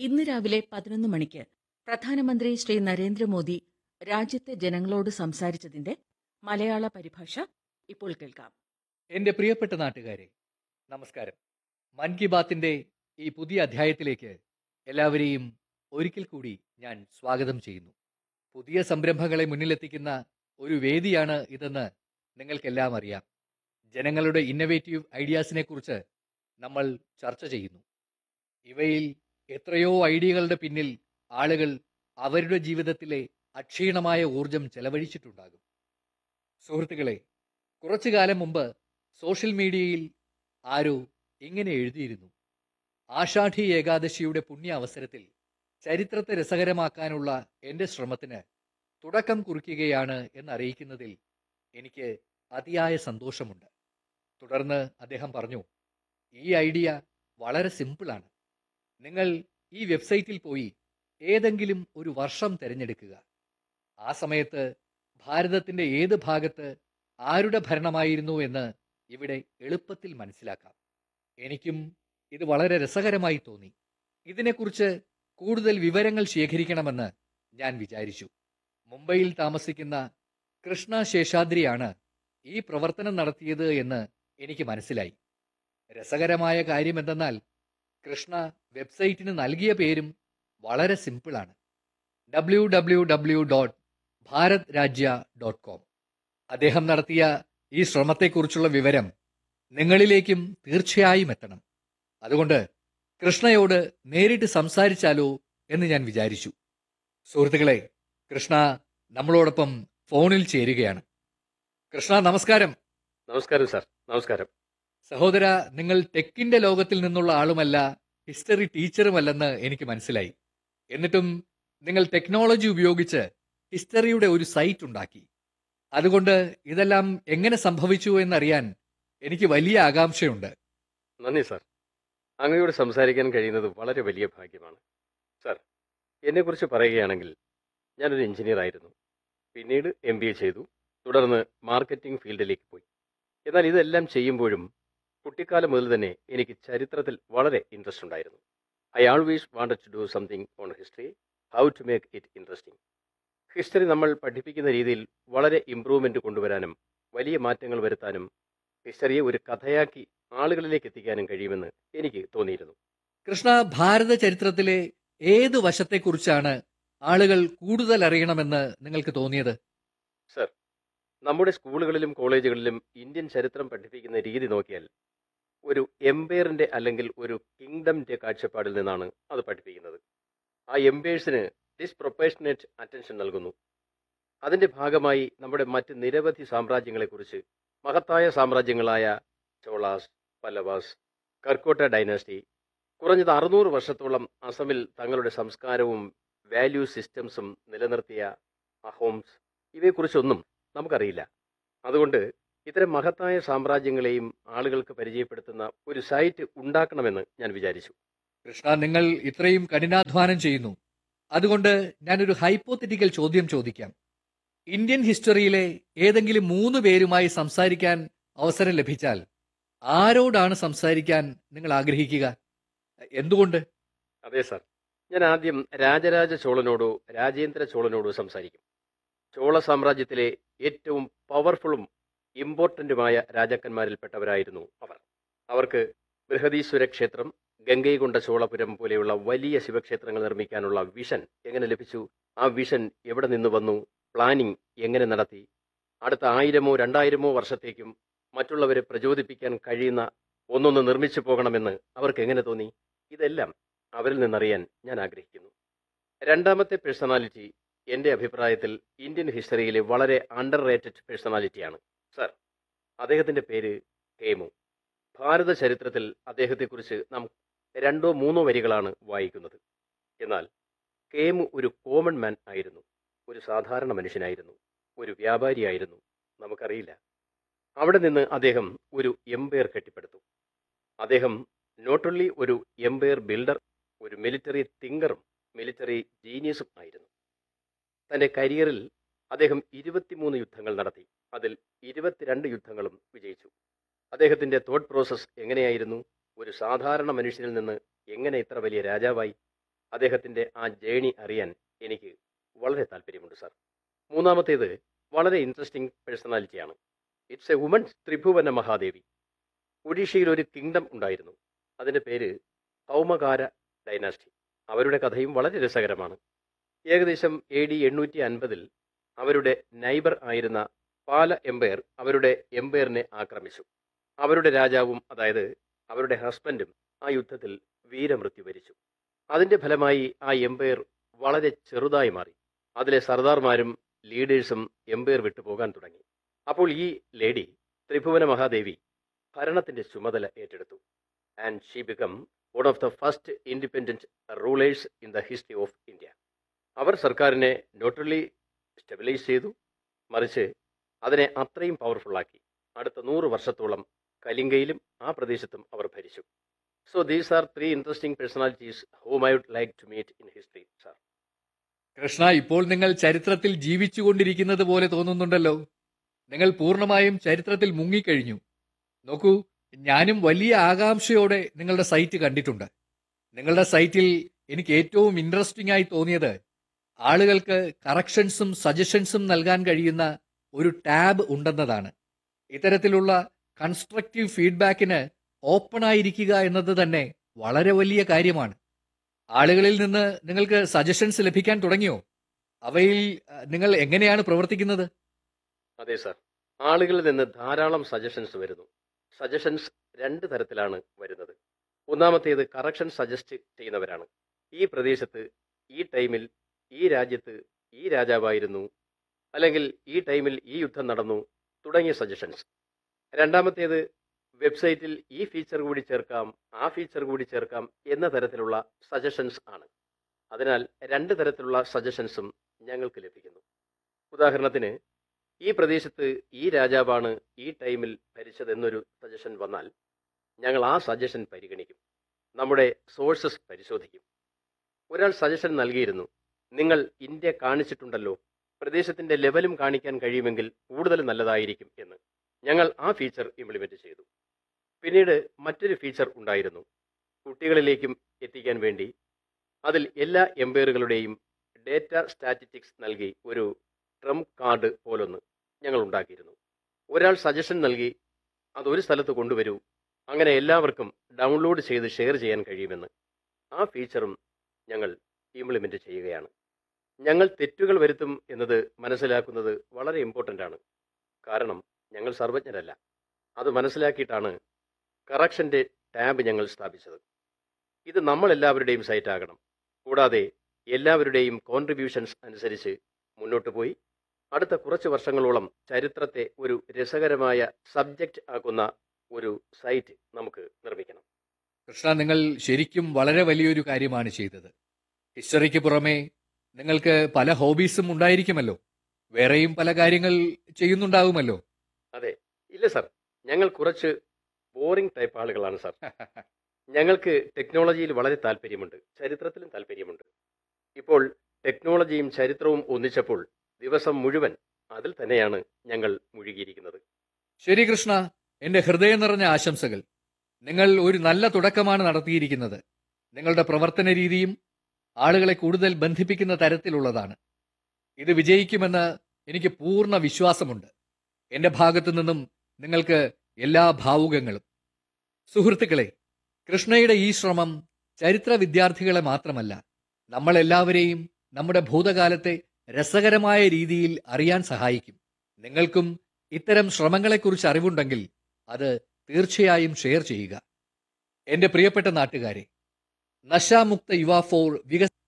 ഇന്ന് രാവിലെ 11 മണിക്ക് പ്രധാനമന്ത്രി ശ്രീ നരേന്ദ്രമോദി രാജ്യത്തെ ജനങ്ങളോട് സംസാരിച്ചതിന്റെ മലയാള പരിഭാഷ ഇപ്പോൾ കേൾക്കാം. എൻ്റെ പ്രിയപ്പെട്ട നാട്ടുകാരെ, നമസ്കാരം. മൻ കി ബാത്തിന്റെ ഈ പുതിയ അധ്യായത്തിലേക്ക് എല്ലാവരെയും ഒരിക്കൽ കൂടി ഞാൻ സ്വാഗതം ചെയ്യുന്നു. പുതിയ സംരംഭങ്ങളെ മുന്നിലെത്തിക്കുന്ന ഒരു വേദിയാണ് ഇതെന്ന് നിങ്ങൾക്കെല്ലാം അറിയാം. ജനങ്ങളുടെ ഇന്നവേറ്റീവ് ഐഡിയാസിനെ കുറിച്ച് നമ്മൾ ചർച്ച ചെയ്യുന്നു. ഇവയിൽ എത്രയോ ഐഡിയകളുടെ പിന്നിൽ ആളുകൾ അവരുടെ ജീവിതത്തിലെ അക്ഷീണമായ ഊർജം ചെലവഴിച്ചിട്ടുണ്ടാകും. സുഹൃത്തുക്കളെ, കുറച്ചു കാലം മുമ്പ് സോഷ്യൽ മീഡിയയിൽ ആരോ ഇങ്ങനെ എഴുതിയിരുന്നു: ആഷാഢി ഏകാദശിയുടെ പുണ്യ അവസരത്തിൽ ചരിത്രത്തെ രസകരമാക്കാനുള്ള എൻ്റെ ശ്രമത്തിന് തുടക്കം കുറിക്കുകയാണ് എന്നറിയിക്കുന്നതിൽ എനിക്ക് അതിയായ സന്തോഷമുണ്ട്. തുടർന്ന് അദ്ദേഹം പറഞ്ഞു, ഈ ഐഡിയ വളരെ സിമ്പിളാണ്. നിങ്ങൾ ഈ വെബ്സൈറ്റിൽ പോയി ഏതെങ്കിലും ഒരു വർഷം തിരഞ്ഞെടുക്കുക. ആ സമയത്ത് ഭാരതത്തിൻ്റെ ഏത് ഭാഗത്ത് ആരുടെ ഭരണമായിരുന്നു എന്ന് ഇവിടെ എളുപ്പത്തിൽ മനസ്സിലാക്കാം. എനിക്കും ഇത് വളരെ രസകരമായി തോന്നി. ഇതിനെക്കുറിച്ച് കൂടുതൽ വിവരങ്ങൾ ശേഖരിക്കണമെന്ന് ഞാൻ വിചാരിച്ചു. മുംബൈയിൽ താമസിക്കുന്ന കൃഷ്ണ ശേഷാദ്രിയാണ് ഈ പ്രവർത്തനം നടത്തിയത് എന്ന് എനിക്ക് മനസ്സിലായി. രസകരമായ കാര്യം എന്തെന്നാൽ കൃഷ്ണ വെബ്സൈറ്റിന് നൽകിയ പേരും വളരെ സിമ്പിളാണ്: www.bharatraja.com. അദ്ദേഹം നടത്തിയ ഈ ശ്രമത്തെക്കുറിച്ചുള്ള വിവരം നിങ്ങളിലേക്കും തീർച്ചയായും എത്തണം. അതുകൊണ്ട് കൃഷ്ണയോട് നേരിട്ട് സംസാരിച്ചാലോ എന്ന് ഞാൻ വിചാരിച്ചു. സുഹൃത്തുക്കളെ, കൃഷ്ണ നമ്മളോടൊപ്പം ഫോണിൽ ചേരുകയാണ്. കൃഷ്ണ, നമസ്കാരം. നമസ്കാരം സാർ. നമസ്കാരം. സഹോദര, നിങ്ങൾ ടെക്കിന്റെ ലോകത്തിൽ നിന്നുള്ള ആളുമല്ല, ഹിസ്റ്ററി ടീച്ചറുമല്ലെന്ന് എനിക്ക് മനസ്സിലായി. എന്നിട്ടും നിങ്ങൾ ടെക്നോളജി ഉപയോഗിച്ച് ഹിസ്റ്ററിയുടെ ഒരു സൈറ്റ് ഉണ്ടാക്കി. അതുകൊണ്ട് ഇതെല്ലാം എങ്ങനെ സംഭവിച്ചു എന്നറിയാൻ എനിക്ക് വലിയ ആകാംക്ഷയുണ്ട്. നന്ദി സാർ. അങ്ങയോട് സംസാരിക്കാൻ കഴിയുന്നത് വളരെ വലിയ ഭാഗ്യമാണ്. സാർ, എന്നെക്കുറിച്ച് പറയുകയാണെങ്കിൽ ഞാനൊരു എഞ്ചിനീയർ ആയിരുന്നു. പിന്നീട് MBA ചെയ്തു. തുടർന്ന് മാർക്കറ്റിംഗ് ഫീൽഡിലേക്ക് പോയി. എന്നാൽ ഇതെല്ലാം ചെയ്യുമ്പോഴും കുട്ടിക്കാലം മുതൽ തന്നെ എനിക്ക് ചരിത്രത്തിൽ വളരെ ഇൻട്രസ്റ്റ് ഉണ്ടായിരുന്നു. I always wanted to do something on history, how to make it interesting. History നമ്മൾ പഠിപ്പിക്കുന്ന രീതിയിൽ വളരെ ഇമ്പ്രൂവ്മെൻറ്റ് കൊണ്ടുവരാനും വലിയ മാറ്റങ്ങൾ വരുത്താനും ഹിസ്റ്ററിയെ ഒരു കഥയാക്കി ആളുകളിലേക്ക് എത്തിക്കാനും കഴിയുമെന്ന് എനിക്ക് തോന്നിയിരുന്നു. കൃഷ്ണ, ഭാരത ചരിത്രത്തിലെ ഏത് വശത്തെക്കുറിച്ചാണ് ആളുകൾ കൂടുതൽ അറിയണമെന്ന് നിങ്ങൾക്ക് തോന്നിയത്? സർ, നമ്മുടെ സ്കൂളുകളിലും കോളേജുകളിലും ഇന്ത്യൻ ചരിത്രം പഠിപ്പിക്കുന്ന രീതി നോക്കിയാൽ ഒരു എംപയറിൻ്റെ അല്ലെങ്കിൽ ഒരു കിങ്ഡമിൻ്റെ കാഴ്ചപ്പാടിൽ നിന്നാണ് അത് പഠിപ്പിക്കുന്നത്. ആ എംപയേഴ്സിന് ഡിസ്പ്രൊപ്പേഷനേറ്റ് അറ്റൻഷൻ നൽകുന്നു. അതിൻ്റെ ഭാഗമായി നമ്മുടെ മറ്റ് നിരവധി സാമ്രാജ്യങ്ങളെക്കുറിച്ച്, മഹത്തായ സാമ്രാജ്യങ്ങളായ ചോളാസ്, പല്ലവാസ്, കർക്കോട്ട ഡൈനാസ്റ്റി, കുറഞ്ഞത് 600 വർഷത്തോളം അസമിൽ തങ്ങളുടെ സംസ്കാരവും വാല്യൂ സിസ്റ്റംസും നിലനിർത്തിയ അഹോംസ്, ഇവയെക്കുറിച്ചൊന്നും നമുക്കറിയില്ല. അതുകൊണ്ട് ഇത്തരം മഹത്തായ സാമ്രാജ്യങ്ങളെയും ആളുകൾക്ക് പരിചയപ്പെടുത്തുന്ന ഒരു സൈറ്റ് ഉണ്ടാക്കണമെന്ന് ഞാൻ വിചാരിച്ചു. കൃഷ്ണ, നിങ്ങൾ ഇത്രയും കഠിനാധ്വാനം ചെയ്യുന്നു. അതുകൊണ്ട് ഞാനൊരു ഹൈപ്പോത്തറ്റിക്കൽ ചോദ്യം ചോദിക്കാം. ഇന്ത്യൻ ഹിസ്റ്ററിയിലെ ഏതെങ്കിലും 3 പേരുമായി സംസാരിക്കാൻ അവസരം ലഭിച്ചാൽ ആരോടാണ് സംസാരിക്കാൻ നിങ്ങൾ ആഗ്രഹിക്കുക? എന്തുകൊണ്ട്? അതെ സാർ, ഞാൻ ആദ്യം രാജരാജ ചോളനോടോ രാജേന്ദ്ര ചോളനോടോ സംസാരിക്കും. ചോള സാമ്രാജ്യത്തിലെ ഏറ്റവും പവർഫുള്ളും ഇമ്പോർട്ടൻറ്റുമായ രാജാക്കന്മാരിൽപ്പെട്ടവരായിരുന്നു അവർ. അവർക്ക് ബൃഹദീശ്വര ക്ഷേത്രം, ഗംഗൈകൊണ്ട ചോളപുരം പോലെയുള്ള വലിയ ശിവക്ഷേത്രങ്ങൾ നിർമ്മിക്കാനുള്ള വിഷൻ എങ്ങനെ ലഭിച്ചു? ആ വിഷൻ എവിടെ നിന്ന് വന്നു? പ്ലാനിംഗ് എങ്ങനെ നടത്തി? അടുത്ത 1000-ഓ 2000-ഓ വർഷത്തേക്കും മറ്റുള്ളവരെ പ്രചോദിപ്പിക്കാൻ കഴിയുന്ന ഒന്നൊന്ന് നിർമ്മിച്ചു പോകണമെന്ന് അവർക്ക് എങ്ങനെ തോന്നി? ഇതെല്ലാം അവരിൽ നിന്നറിയാൻ ഞാൻ ആഗ്രഹിക്കുന്നു. രണ്ടാമത്തെ പേഴ്സണാലിറ്റി എൻ്റെ അഭിപ്രായത്തിൽ ഇന്ത്യൻ ഹിസ്റ്ററിയിലെ വളരെ അണ്ടർ റേറ്റഡ് പേഴ്സണാലിറ്റിയാണ്. സർ, അദ്ദേഹത്തിൻ്റെ പേര് ഹേമു. ഭാരത ചരിത്രത്തിൽ അദ്ദേഹത്തെക്കുറിച്ച് നാം 2-3 വരികളാണ് വായിക്കുന്നത്. എന്നാൽ ഹേമു ഒരു കോമൺ മാൻ ആയിരുന്നു, ഒരു സാധാരണ മനുഷ്യനായിരുന്നു, ഒരു വ്യാപാരിയായിരുന്നു. നമുക്കറിയില്ല. അവിടെ നിന്ന് അദ്ദേഹം ഒരു എംപയർ കെട്ടിപ്പടുത്തു. അദ്ദേഹം നോട്ട് ഓൺലി ഒരു എംപയർ ബിൽഡർ, ഒരു മിലിറ്ററി തിങ്കറും മിലിറ്ററി ജീനിയസും ആയിരുന്നു. തൻ്റെ കരിയറിൽ അദ്ദേഹം 23 യുദ്ധങ്ങൾ നടത്തി. അതിൽ 22 യുദ്ധങ്ങളും വിജയിച്ചു. അദ്ദേഹത്തിൻ്റെ തോട്ട് പ്രോസസ് എങ്ങനെയായിരുന്നു? ഒരു സാധാരണ മനുഷ്യനിൽ നിന്ന് എങ്ങനെ ഇത്ര വലിയ രാജാവായി? അദ്ദേഹത്തിൻ്റെ ആ ജേണി അറിയാൻ എനിക്ക് വളരെ താല്പര്യമുണ്ട് സാർ. മൂന്നാമത്തേത് വളരെ ഇൻട്രസ്റ്റിംഗ് പേഴ്സണാലിറ്റിയാണ്. ഇറ്റ്സ് എ വുമൺ, ത്രിഭുവന മഹാദേവി. ഒഡീഷയിൽ ഒരു കിങ്ഡം ഉണ്ടായിരുന്നു. അതിൻ്റെ പേര് കൗമകാര ഡൈനാസ്റ്റി. അവരുടെ കഥയും വളരെ രസകരമാണ്. ഏകദേശം AD 850 അവരുടെ നൈബർ ആയിരുന്ന പാല എംപയർ അവരുടെ എംപയറിനെ ആക്രമിച്ചു. അവരുടെ രാജാവും, അതായത് അവരുടെ ഹസ്ബൻഡും, ആ യുദ്ധത്തിൽ വീരമൃത്യു വരിച്ചു. അതിൻ്റെ ഫലമായി ആ എംപയർ വളരെ ചെറുതായി മാറി. അതിലെ സർദാർമാരും ലീഡേഴ്സും എംപയർ വിട്ടുപോകാൻ തുടങ്ങി. അപ്പോൾ ഈ ലേഡി, ത്രിഭുവന മഹാദേവി, ഭരണത്തിൻ്റെ ചുമതല ഏറ്റെടുത്തു. And she become one of the first independent rulers in the history of India. അവർ സർക്കാരിനെ നോട്ടലി സ്റ്റെബിലൈസ് ചെയ്തു, മറിച്ച് അതിനെ അത്രയും പവർഫുള്ളാക്കി. അടുത്ത 100 വർഷത്തോളം കലിംഗയിലും ആ പ്രദേശത്തും അവർ ഭരിച്ചു. So these are 3 interesting personalities whom I would like to meet in history, sir. Krishna, ഇപ്പോൾ നിങ്ങൾ ചരിത്രത്തിൽ ജീവിച്ചുകൊണ്ടിരിക്കുന്നത് പോലെ തോന്നുന്നുണ്ടല്ലോ. നിങ്ങൾ പൂർണ്ണമായും ചരിത്രത്തിൽ മുങ്ങിക്കഴിഞ്ഞു. നോക്കൂ, ഞാനും വലിയ ആകാംക്ഷയോടെ നിങ്ങളുടെ സൈറ്റ് കണ്ടിട്ടുണ്ട്. നിങ്ങളുടെ സൈറ്റിൽ എനിക്ക് ഏറ്റവും ഇൻട്രസ്റ്റിംഗ് ആയി തോന്നിയത് ആളുകൾക്ക് കറക്ഷൻസും സജഷൻസും നൽകാൻ കഴിയുന്ന ഒരു ടാബ് ഉണ്ടെന്നതാണ്. ഇത്തരത്തിലുള്ള കൺസ്ട്രക്റ്റീവ് ഫീഡ്ബാക്കിന് ഓപ്പണായിരിക്കുക എന്നത് തന്നെ വളരെ വലിയ കാര്യമാണ്. ആളുകളിൽ നിന്ന് നിങ്ങൾക്ക് സജഷൻസ് ലഭിക്കാൻ തുടങ്ങിയോ? അവയിൽ നിങ്ങൾ എങ്ങനെയാണ് പ്രവർത്തിക്കുന്നത്? അതെ സാർ, ആളുകളിൽ നിന്ന് ധാരാളം സജഷൻസ് വരുന്നു. സജഷൻസ് 2 തരത്തിലാണ് വരുന്നത്. ഒന്നാമത്തേത് കറക്ഷൻ സജസ്റ്റ് ചെയ്യുന്നവരാണ്. ഈ പ്രദേശത്ത്, ഈ ടൈമിൽ, ഈ രാജ്യത്ത് ഈ രാജാവായിരുന്നു, അല്ലെങ്കിൽ ഈ ടൈമിൽ ഈ യുദ്ധം നടന്നു തുടങ്ങിയ സജഷൻസ്. രണ്ടാമത്തേത് വെബ്സൈറ്റിൽ ഈ ഫീച്ചർ കൂടി ചേർക്കാം, ആ ഫീച്ചർ കൂടി ചേർക്കാം എന്ന തരത്തിലുള്ള സജഷൻസ് ആണ്. അതിനാൽ 2 തരത്തിലുള്ള സജഷൻസും ഞങ്ങൾക്ക് ലഭിക്കുന്നു. ഉദാഹരണത്തിന്, ഈ പ്രദേശത്ത് ഈ രാജാവാണ് ഈ ടൈമിൽ ഭരിച്ചതെന്നൊരു സജഷൻ വന്നാൽ ഞങ്ങൾ ആ സജഷൻ പരിഗണിക്കും, നമ്മുടെ സോഴ്സസ് പരിശോധിക്കും. ഒരാൾ സജഷൻ നൽകിയിരുന്നു, നിങ്ങൾ ഇന്ത്യ കാണിച്ചിട്ടുണ്ടല്ലോ, പ്രദേശത്തിൻ്റെ ലെവലും കാണിക്കാൻ കഴിയുമെങ്കിൽ കൂടുതൽ നല്ലതായിരിക്കും എന്ന്. ഞങ്ങൾ ആ ഫീച്ചർ ഇംപ്ലിമെൻറ്റ് ചെയ്തു. പിന്നീട് മറ്റൊരു ഫീച്ചർ ഉണ്ടായിരുന്നു, കുട്ടികളിലേക്കും എത്തിക്കാൻ വേണ്ടി. അതിൽ എല്ലാ എംപയറുകളുടെയും ഡേറ്റ സ്റ്റാറ്റിസ്റ്റിക്സ് നൽകി ഒരു ട്രംപ് കാർഡ് പോലൊന്ന് ഞങ്ങൾ ഉണ്ടാക്കിയിരുന്നു. ഒരാൾ സജഷൻ നൽകി, അതൊരു സ്ഥലത്ത് കൊണ്ടുവരൂ, അങ്ങനെ എല്ലാവർക്കും ഡൗൺലോഡ് ചെയ്ത് ഷെയർ ചെയ്യാൻ കഴിയുമെന്ന്. ആ ഫീച്ചറും ഞങ്ങൾ ഇംപ്ലിമെൻറ്റ് ചെയ്യുകയാണ്. ഞങ്ങൾ തെറ്റുകൾ വരുത്തും എന്നത് മനസ്സിലാക്കുന്നത് വളരെ ഇമ്പോർട്ടൻ്റ് ആണ്. കാരണം ഞങ്ങൾ സർവജ്ഞരല്ല. അത് മനസ്സിലാക്കിയിട്ടാണ് കറക്ഷൻ്റെ ടാബ് ഞങ്ങൾ സ്ഥാപിച്ചത്. ഇത് നമ്മളെല്ലാവരുടെയും സൈറ്റ് ആകണം. കൂടാതെ എല്ലാവരുടെയും കോൺട്രിബ്യൂഷൻസ് അനുസരിച്ച് മുന്നോട്ട് പോയി അടുത്ത കുറച്ച് വർഷങ്ങളോളം ചരിത്രത്തെ ഒരു രസകരമായ സബ്ജക്റ്റ് ആക്കുന്ന ഒരു സൈറ്റ് നമുക്ക് നിർമ്മിക്കണം. കൃഷ്ണ, നിങ്ങൾ ശരിക്കും വളരെ വലിയൊരു കാര്യമാണ് ചെയ്തത്. ഹിസ്റ്ററിക്ക് പുറമെ നിങ്ങൾക്ക് പല ഹോബീസും ഉണ്ടായിരിക്കുമല്ലോ. വേറെയും പല കാര്യങ്ങൾ ചെയ്യുന്നുണ്ടാവുമല്ലോ. അതെ, ഇല്ല സാർ, ഞങ്ങൾ കുറച്ച് ബോറിംഗ് ടൈപ്പ് ആളുകളാണ് സാർ. ഞങ്ങൾക്ക് ടെക്നോളജിയിൽ വളരെ താല്പര്യമുണ്ട്, ചരിത്രത്തിലും താല്പര്യമുണ്ട്. ഇപ്പോൾ ടെക്നോളജിയും ചരിത്രവും ഒന്നിച്ചപ്പോൾ ദിവസം മുഴുവൻ അതിൽ തന്നെയാണ് ഞങ്ങൾ മുഴുകിയിരിക്കുന്നത്. ശരി കൃഷ്ണ, എന്റെ ഹൃദയം നിറഞ്ഞ ആശംസകൾ. നിങ്ങൾ ഒരു നല്ല തുടക്കമാണ് നടത്തിയിരിക്കുന്നത്. നിങ്ങളുടെ പ്രവർത്തന രീതിയും ആളുകളെ കൂടുതൽ ബന്ധിപ്പിക്കുന്ന തരത്തിലുള്ളതാണ്. ഇത് വിജയിക്കുമെന്ന് എനിക്ക് പൂർണ്ണ വിശ്വാസമുണ്ട്. എന്റെ ഭാഗത്തു നിന്നും നിങ്ങൾക്ക് എല്ലാ ഭാവുകങ്ങളും. സുഹൃത്തുക്കളെ, കൃഷ്ണയുടെ ഈ ശ്രമം ചരിത്ര വിദ്യാർത്ഥികളെ മാത്രമല്ല, നമ്മളെല്ലാവരെയും നമ്മുടെ ഭൂതകാലത്തെ രസകരമായ രീതിയിൽ അറിയാൻ സഹായിക്കും. നിങ്ങൾക്കും ഇത്തരം ശ്രമങ്ങളെക്കുറിച്ച് അറിവുണ്ടെങ്കിൽ അത് തീർച്ചയായും ഷെയർ ചെയ്യുക. എന്റെ പ്രിയപ്പെട്ട നാട്ടുകാരെ, നശാമുക്ത യുവ ഫോർ വികസന